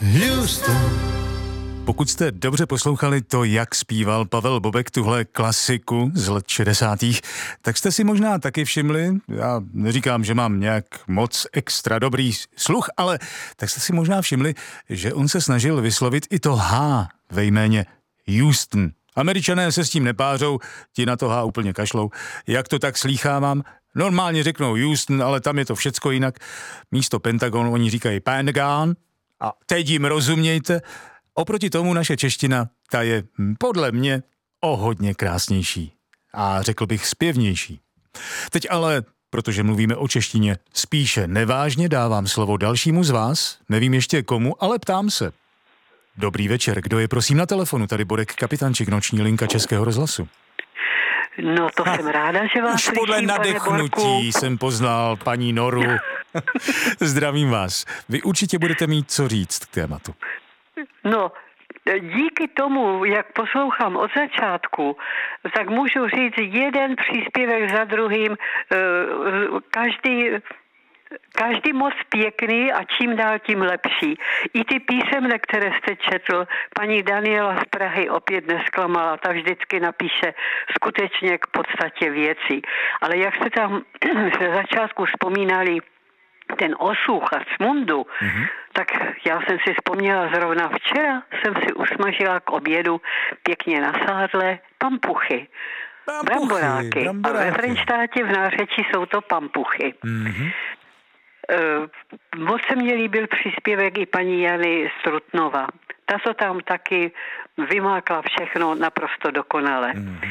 Houston. Pokud jste dobře poslouchali to, jak zpíval Pavel Bobek tuhle klasiku z let 60., tak jste si možná taky všimli, já neříkám, že mám nějak moc extra dobrý sluch, ale tak jste si možná všimli, že on se snažil vyslovit i to H ve jméně Houston. Američané se s tím nepářou, ti na to H úplně kašlou. Jak to tak slýchávám? Normálně řeknou Houston, ale tam je to všecko jinak. Místo Pentagon oni říkají Pentagon a teď jim rozumějte. Oproti tomu naše čeština, ta je podle mě o hodně krásnější a řekl bych zpěvnější. Teď ale, protože mluvíme o češtině spíše nevážně, dávám slovo dalšímu z vás, nevím ještě komu, ale ptám se. Dobrý večer, kdo je prosím na telefonu? Tady Borek Kapitančík, noční linka Českého rozhlasu. No to jsem ráda, že vás už podle slyším, nadechnutí jsem poznal paní Noru. Zdravím vás. Vy určitě budete mít co říct k tématu. No, díky tomu, jak poslouchám od začátku, tak můžu říct jeden příspěvek za druhým, každý moc pěkný a čím dál tím lepší. I ty písemné, které jste četl, paní Daniela z Prahy opět nesklamala, ta vždycky napíše skutečně k podstatě věcí. Ale jak jste tam ze začátku vzpomínali ten osuch a smundu, tak já jsem si vzpomněla zrovna včera, jsem si usmažila k obědu pěkně na sádle pampuchy. Bramboráky. A ve Frenštátě v nářečí jsou to pampuchy. Moc se mně líbil příspěvek i paní Jany Strutnova. Ta to tam taky vymákla všechno naprosto dokonale.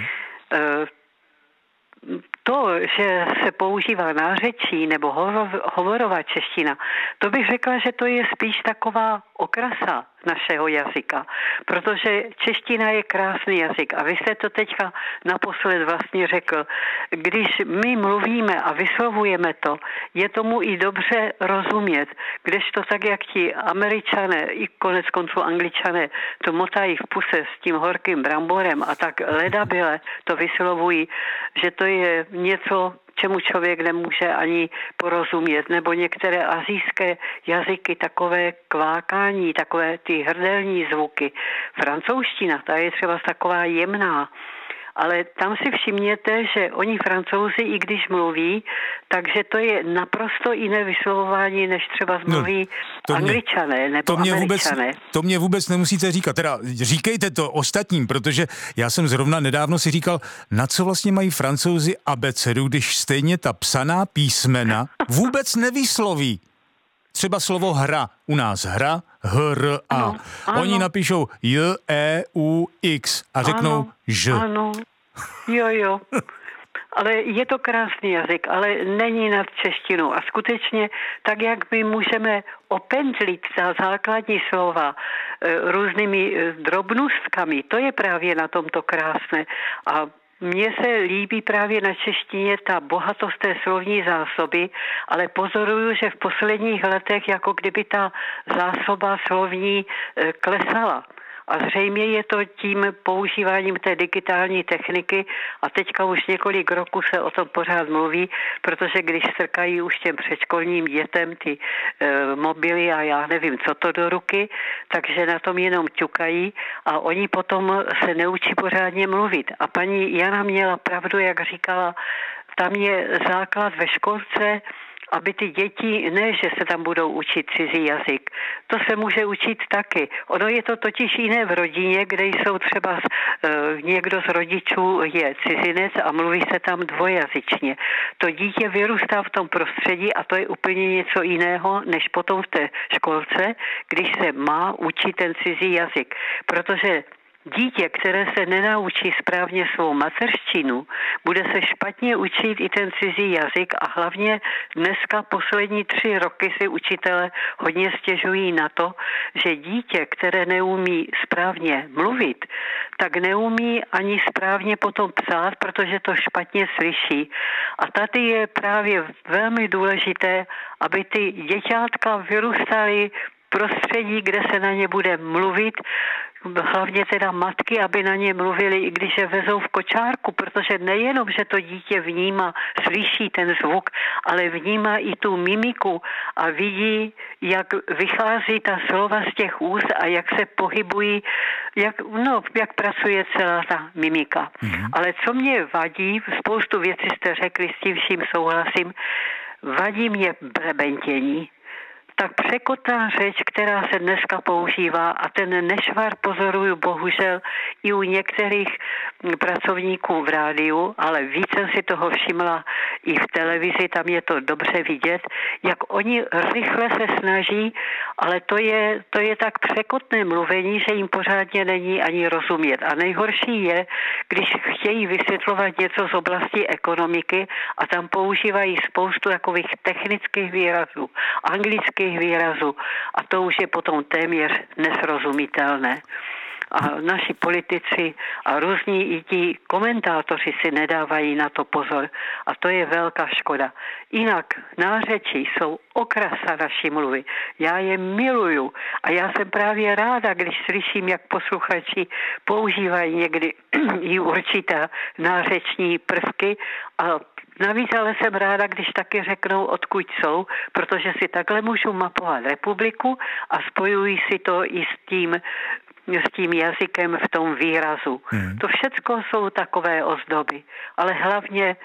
To, že se používá nářečí nebo hovorová čeština, to bych řekla, že to je spíš taková okrasa našeho jazyka, protože čeština je krásný jazyk a vy jste to teďka naposled vlastně řekl. Když my mluvíme a vyslovujeme to, je tomu i dobře rozumět, kdežto tak, jak ti Američané i konec konců Angličané to motají v puse s tím horkým bramborem a tak ledabyle to vyslovují, že to je něco, čemu člověk nemůže ani porozumět, nebo některé asijské jazyky, takové kvákání, takové ty hrdelní zvuky. Francouzština, ta je třeba taková jemná, ale tam si všimněte, že oni Francouzi, i když mluví, takže to je naprosto jiné vyslovování, než třeba mluví Angličané nebo Američané. To mě vůbec nemusíte říkat. Teda říkejte to ostatním, protože já jsem zrovna nedávno si říkal, na co vlastně mají Francouzi abecedu, když stejně ta psaná písmena vůbec nevysloví. Třeba slovo hra. U nás hra, H-R-A. Ano. Oni napíšou J-E-U-X a řeknou Ž. Ano, jo. Ale je to krásný jazyk, ale není nad češtinou. A skutečně, tak jak my můžeme opendlit za základní slova různými drobnostkami, to je právě na tomto krásné. A mně se líbí právě na češtině ta bohatost té slovní zásoby, ale pozoruju, že v posledních letech jako kdyby ta zásoba slovní klesala. A zřejmě je to tím používáním té digitální techniky a teďka už několik roků se o tom pořád mluví, protože když strkají už těm předškolním dětem ty mobily a já nevím, co to do ruky, takže na tom jenom ťukají a oni potom se neučí pořádně mluvit. A paní Jana měla pravdu, jak říkala, tam je základ ve školce, aby ty děti, ne, že se tam budou učit cizí jazyk. To se může učit taky. Ono je to totiž jiné v rodině, kde jsou třeba někdo z rodičů je cizinec a mluví se tam dvojazyčně. To dítě vyrůstá v tom prostředí a to je úplně něco jiného, než potom v té školce, když se má učit ten cizí jazyk. Protože dítě, které se nenaučí správně svou mateřštinu, bude se špatně učit i ten cizí jazyk a hlavně dneska poslední 3 roky si učitelé hodně stěžují na to, že dítě, které neumí správně mluvit, tak neumí ani správně potom psát, protože to špatně slyší. A tady je právě velmi důležité, aby ty děťátka vyrůstaly prostředí, kde se na ně bude mluvit, hlavně teda matky, aby na ně mluvili, i když je vezou v kočárku, protože nejenom, že to dítě vnímá, slyší ten zvuk, ale vnímá i tu mimiku a vidí, jak vychází ta slova z těch úst a jak se pohybují, jak pracuje celá ta mimika. Ale co mě vadí, spoustu věcí jste řekli, s tím vším souhlasím, vadí mě brebentění. Tak překotná řeč, která se dneska používá a ten nešvar pozoruju bohužel i u některých pracovníků v rádiu, ale víc jsem si toho všimla i v televizi, tam je to dobře vidět, jak oni rychle se snaží, ale to je tak překotné mluvení, že jim pořádně není ani rozumět. A nejhorší je, když chtějí vysvětlovat něco z oblasti ekonomiky a tam používají spoustu takových technických výrazů, anglických výrazů a to už je potom téměř nesrozumitelné. A naši politici a různí i ti komentátoři si nedávají na to pozor a to je velká škoda. Jinak nářečí jsou okrasa naší mluvy. Já je miluju a já jsem právě ráda, když slyším, jak posluchači používají někdy i určitá nářeční prvky a navíc ale jsem ráda, když taky řeknou, odkud jsou, protože si takhle můžu mapovat republiku a spojují si to i s tím jazykem v tom výrazu. To všecko jsou takové ozdoby, ale hlavně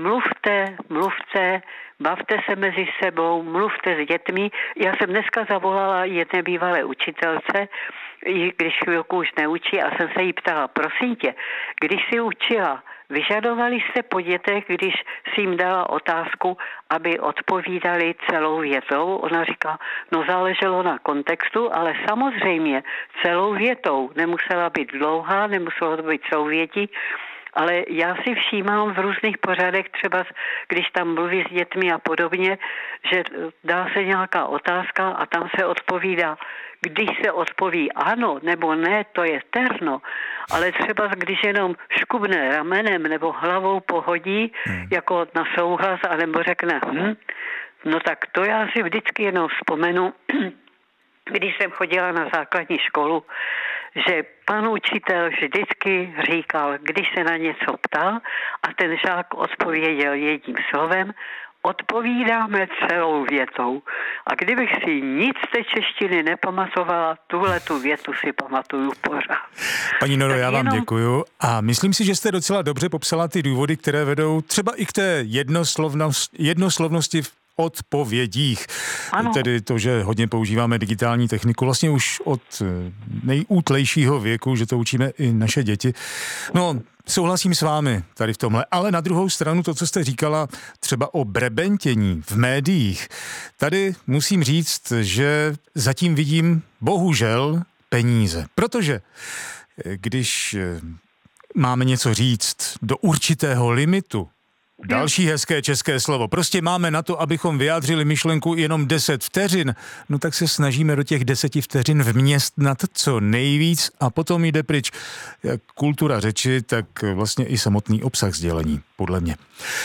mluvte, bavte se mezi sebou, mluvte s dětmi. Já jsem dneska zavolala jedné bývalé učitelce, i když chvilku už neučí a jsem se jí ptala, prosím tě, když si učila, vyžadovali jste po dětech, když si jim dala otázku, aby odpovídali celou větou? Ona říká, záleželo na kontextu, ale samozřejmě celou větou. Nemusela být dlouhá, nemuselo to být souvětí, ale já si všímám v různých pořadech, třeba když tam mluví s dětmi a podobně, že dá se nějaká otázka a tam se odpovídá. Když se odpoví ano nebo ne, to je terno, ale třeba když jenom škubne ramenem nebo hlavou pohodí, jako na souhlas, anebo řekne no tak to já si vždycky jenom vzpomenu, když jsem chodila na základní školu, že pan učitel vždycky říkal, když se na něco ptal a ten žák odpověděl jedním slovem, odpovídáme celou větou. A kdybych si nic z té češtiny nepamatovala, tu větu si pamatuju pořád. Paní Noro, já vám děkuju a myslím si, že jste docela dobře popsala ty důvody, které vedou třeba i k té jednoslovnosti v odpovědích. Ano. Tedy to, že hodně používáme digitální techniku, vlastně už od nejútlejšího věku, že to učíme i naše děti. No, souhlasím s vámi tady v tomhle, ale na druhou stranu to, co jste říkala třeba o brebentění v médiích, tady musím říct, že zatím vidím bohužel peníze, protože když máme něco říct do určitého limitu, další hezké české slovo. Prostě máme na to, abychom vyjádřili myšlenku jenom 10 vteřin, no tak se snažíme do těch 10 vteřin vměstnat co nejvíc a potom jde pryč jak kultura řeči, tak vlastně i samotný obsah sdělení, podle mě.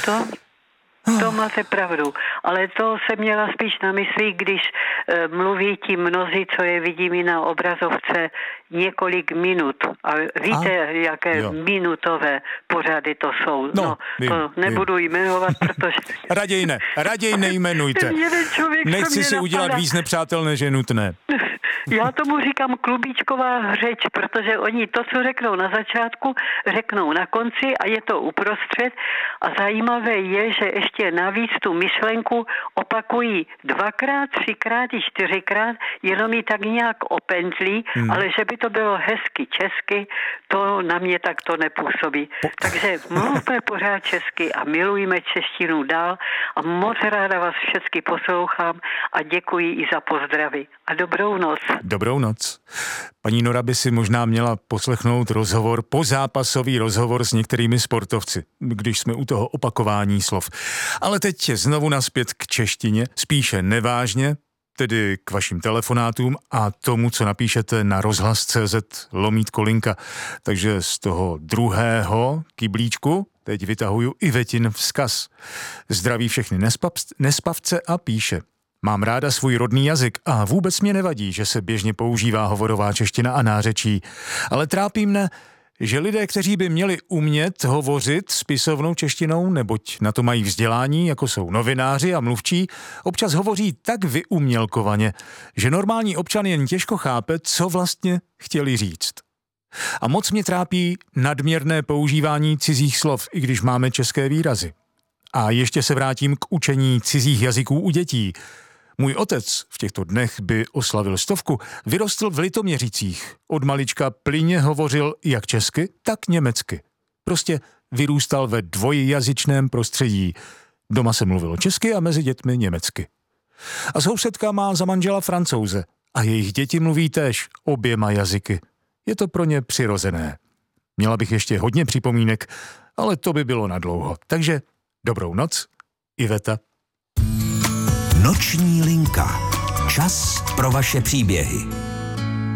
To máte pravdu, ale to jsem měla spíš na mysli, když mluví ti mnozí, co je vidím i na obrazovce, několik minut. A víte, jaké minutové pořady to jsou. To nebudu jmenovat, protože... Raději nejmenujte. Nechci si udělat víc nepřátel, než je nutné. Já tomu říkám klubíčková řeč, protože oni to, co řeknou na začátku, řeknou na konci a je to uprostřed. A zajímavé je, že ještě navíc tu myšlenku opakují 2krát, 3krát i 4krát, jenom ji tak nějak opendlí, ale že by to bylo hezky česky, to na mě takto nepůsobí. Takže mluvme pořád česky a milujme češtinu dál a moc ráda vás všechny poslouchám a děkuji i za pozdravy. A dobrou noc. Dobrou noc. Paní Nora by si možná měla poslechnout pozápasový rozhovor s některými sportovci, když jsme u toho opakování slov. Ale teď znovu nazpět k češtině, spíše nevážně, tedy k vašim telefonátům a tomu, co napíšete na rozhlas.cz/Linka. Takže z toho druhého kyblíčku teď vytahuju Ivetin vzkaz. Zdraví všechny nespavce a píše: Mám ráda svůj rodný jazyk a vůbec mě nevadí, že se běžně používá hovorová čeština a nářečí. Ale trápí mne, že lidé, kteří by měli umět hovořit spisovnou češtinou, neboť na to mají vzdělání, jako jsou novináři a mluvčí, občas hovoří tak vyumělkovaně, že normální občan jen těžko chápe, co vlastně chtěli říct. A moc mě trápí nadměrné používání cizích slov, i když máme české výrazy. A ještě se vrátím k učení cizích jazyků u dětí. Můj otec v těchto dnech by oslavil 100, vyrostl v Litoměřicích. Od malička plynně hovořil jak česky, tak německy. Prostě vyrůstal ve dvojjazyčném prostředí. Doma se mluvilo česky a mezi dětmi německy. A sousedka má za manžela Francouze a jejich děti mluví též oběma jazyky. Je to pro ně přirozené. Měla bych ještě hodně připomínek, ale to by bylo nadlouho. Takže dobrou noc, Iveta. Noční linka. Čas pro vaše příběhy.